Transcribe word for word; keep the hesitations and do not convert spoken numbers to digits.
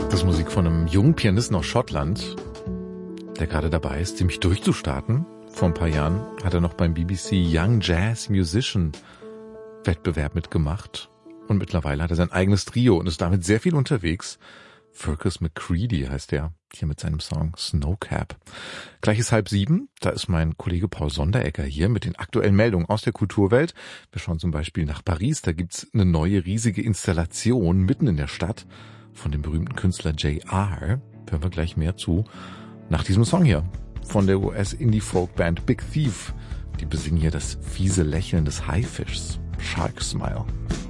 Das ist Musik von einem jungen Pianisten aus Schottland, der gerade dabei ist, ziemlich durchzustarten. Vor ein paar Jahren hat er noch beim B B C Young Jazz Musician Wettbewerb mitgemacht. Und mittlerweile hat er sein eigenes Trio und ist damit sehr viel unterwegs. Fergus McCready heißt er, hier mit seinem Song Snowcap. Gleich ist halb sieben, da ist mein Kollege Paul Sonderegger hier mit den aktuellen Meldungen aus der Kulturwelt. Wir schauen zum Beispiel nach Paris, da gibt's eine neue riesige Installation mitten in der Stadt von dem berühmten Künstler J R. Hören wir gleich mehr zu. Nach diesem Song hier von der U S-Indie-Folk-Band Big Thief. Die besingen hier das fiese Lächeln des Haifischs. Shark Smile.